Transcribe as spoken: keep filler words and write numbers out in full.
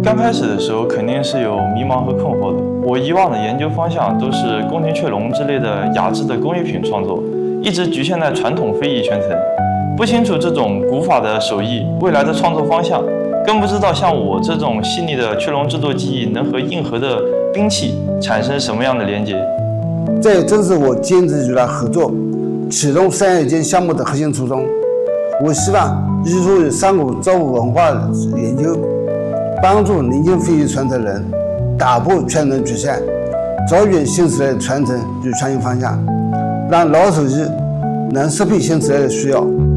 刚开始的时候肯定是有迷茫和困惑的。我以往的研究方向都是宫廷雀笼之类的雅致的工艺品创作，一直局限在传统非遗圈层，不清楚这种古法的手艺未来的创作方向，更不知道像我这种细腻的雀笼制作技艺能和硬核的兵器产生什么样的连接。 这也正是我坚持与他合作、启动三月间项目的核心初衷。我希望依托于上古造物文化的研究，帮助年轻非遗传承人打破传统局限，找准新时代的传承与创新方向，让老手艺能适配新时代的需要。